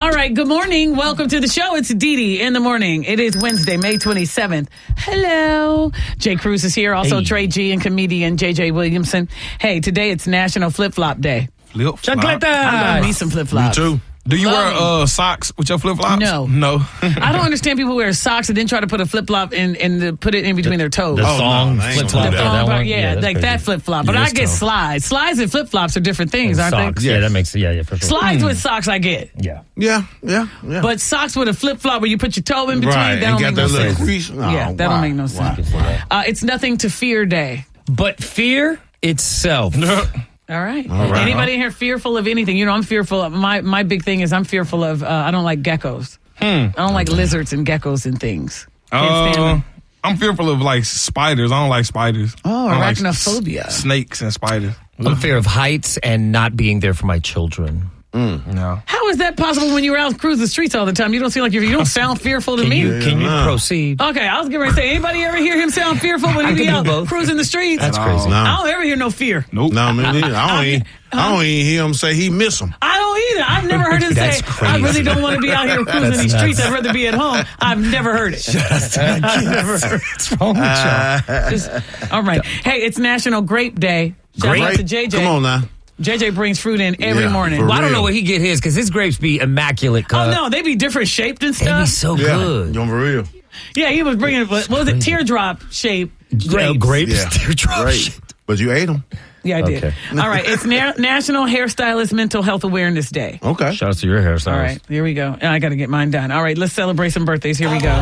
All right, good morning. Welcome to the show. It's Dee in the morning. It is Wednesday, May 27th. Hello. Jay Cruz is here. Also, Trey G and comedian JJ Williamson. Hey, today it's National Flip-Flop Day. Flip-flop? I'm going to need some flip-flops. Me too. Do you wear socks with your flip-flops? No. I don't understand people who wear socks and then try to put a flip-flop and put it in between their toes. The thong flip-flop. That flip-flop. But I get slides. Slides and flip-flops are different things, aren't socks. they? Yeah, that makes for sure. Slides with socks I get. Yeah. But socks with a flip-flop where you put your toe in between, that don't make no sense. That don't make no sense. It's Nothing to Fear Day. But fear itself. All right. Anybody in here fearful of anything? You know, I'm fearful of, my big thing is I'm fearful of, I don't like geckos. I don't like lizards and geckos and things. Can't stand them. I'm fearful of like spiders. I don't like spiders. Oh, arachnophobia. Like snakes and spiders. I'm fear of heights and not being there for my children. No. How is that possible when you're out cruising the streets all the time? You don't seem like you don't sound fearful to me. Can you proceed? Okay, I was getting ready to say, anybody ever hear him sound fearful when he be out cruising the streets? That's crazy. No. I don't ever hear no fear. Nope. No, man, I don't even hear him say he miss him. I don't either. I've never heard him say, I really don't want to be out here cruising these streets. I'd rather be at home. I've never heard it. I've never heard it. What's wrong with y'all? All right. Hey, it's National Grape Day. Shout out to JJ. Come on now. JJ brings fruit in every morning. Well, I don't know where he get his because his grapes be immaculate. Oh, no. They be different shaped and stuff. They be so good. You for real? Yeah, he was bringing, what was it, teardrop shaped grapes? Grapes, Yeah. teardrop shape. But you ate them. Yeah, I did. Okay. All right, it's National Hairstylist Mental Health Awareness Day. Okay. Shout out to your hairstylist. All right, here we go. I got to get mine done. All right, let's celebrate some birthdays. Here we go.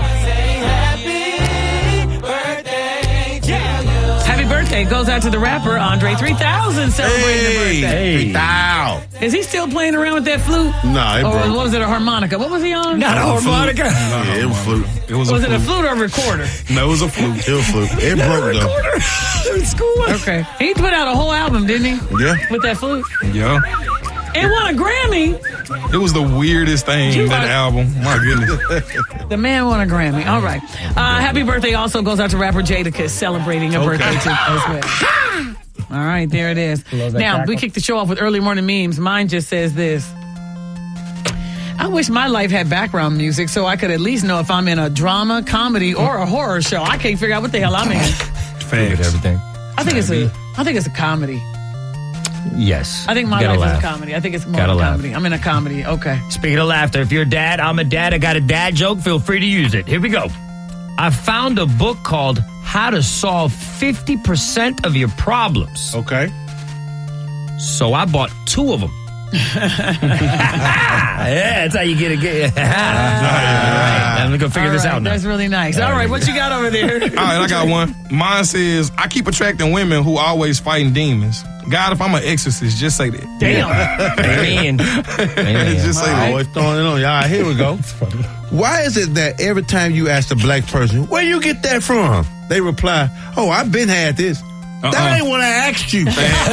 Happy birthday goes out to the rapper Andre 3000 celebrating a birthday. Hey. Is he still playing around with that flute? Nah, it Or broke. was it a harmonica? What was he on? Not a harmonica. Yeah, it was flute. It was Was a it a fluke. flute or a recorder? No, it was a fluke. It was flute. It broke though. Okay. He put out a whole album, didn't he? Yeah. With that flute? Yeah. It won a Grammy. It was the weirdest thing, that album. My goodness. The man won a Grammy. All right. Happy birthday also goes out to rapper Jadakiss celebrating a birthday too as well. All right, there it is. Now, we kicked the show off with early morning memes. Mine just says this. I wish my life had background music so I could at least know if I'm in a drama, comedy, or a horror show. I can't figure out what the hell I'm in. Facts. Everything. I think it's a comedy. Yes. I think my Gotta life laugh. is a comedy. I think it's more Gotta of a laugh. comedy. I'm in a comedy. Okay. Speaking of laughter, if you're a dad, I'm a dad. I got a dad joke. Feel free to use it. Here we go. I found a book called How to Solve 50% of Your Problems. Okay. So I bought 2 of them. Yeah, that's how you get it. All right, let me go figure this out now. That's really nice. All right, what you got over there? All right, I got one. Mine says, I keep attracting women who always fighting demons. God, if I'm an exorcist, just say that. Damn. Amen. Just say that. Always throwing it on y'all. Here we go. Why is it that every time you ask a black person, where you get that from? They reply, oh, I've been had this. That ain't what I asked you.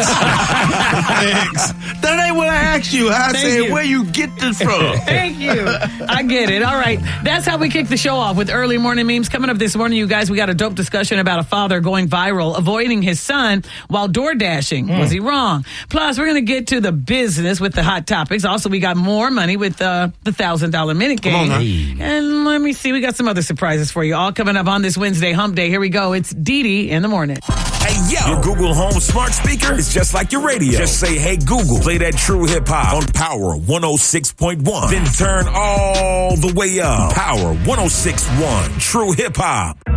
That ain't what I asked you. I said, where you get this from? Thank you. I get it. All right. That's how we kick the show off with early morning memes. Coming up this morning, you guys, we got a dope discussion about a father going viral, avoiding his son while door dashing. Was he wrong? Plus, we're going to get to the business with the hot topics. Also, we got more money with the $1,000 minute game. Come on now. And let me see. We got some other surprises for you all coming up on this Wednesday hump day. Here we go. It's Dee in the morning. Hey, yo. Your Google Home smart speaker is just like your radio. Just say, hey, Google, play that true hip hop on Power 106.1. Then turn all the way up. Power 106.1, true hip hop.